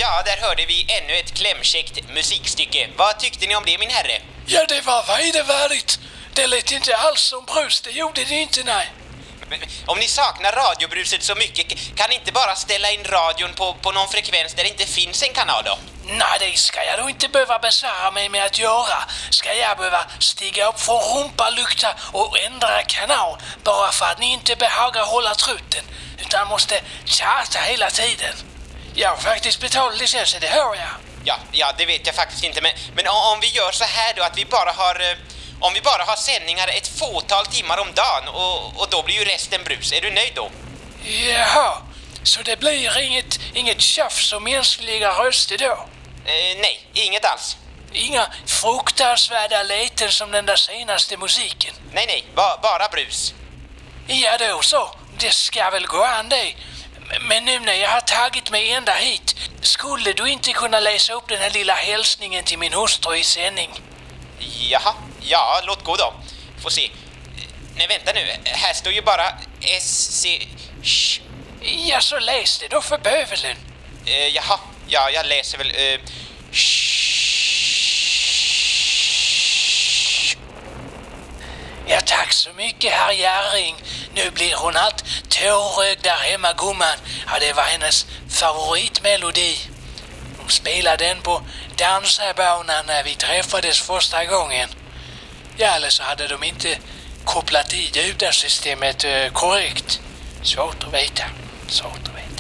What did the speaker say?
Ja, där hörde vi ännu ett klämkäckt musikstycke. Vad tyckte ni om det, min herre? Ja, det var vedervärdigt. Det lät inte alls som brus, det gjorde det inte, nej. Men om ni saknar radiobruset så mycket, kan ni inte bara ställa in radion på någon frekvens där det inte finns en kanal då? Nej, det ska jag då inte behöva besvära mig med att göra. Ska jag behöva stiga upp från rumpalykta och ändra kanal bara för att ni inte behagar hålla truten, utan måste tjata hela tiden? Jag har faktiskt betalat licensen, det hör jag. Ja, det vet jag faktiskt inte, men om vi gör så här då att vi bara har sändningar ett fåtal timmar om dagen och då blir ju resten brus. Är du nöjd då? Jaha, så det blir inget tjafs och mänskliga röster då? Nej, inget alls. Inga fruktansvärda läten som den där senaste musiken? Nej, bara brus. Ja då så, det ska väl gå an det. Men nu när jag har tagit mig ända hit, skulle du inte kunna läsa upp den här lilla hälsningen till min hustru i sändning? Jaha, ja, låt gå då. Får se. Nej, vänta nu. Här står ju bara SC... Ja, så läs det då för bövelen. Jaha, ja, jag läser väl... Ja, tack så mycket, herr Järring. Nu blir hon allt tårögd där hemma, gumman. Ja, det var hennes favoritmelodi. Hon spelade den på dansarbanan när vi träffades första gången. Ja, eller så hade de inte kopplat i ljudsystemet korrekt. Svårt att veta.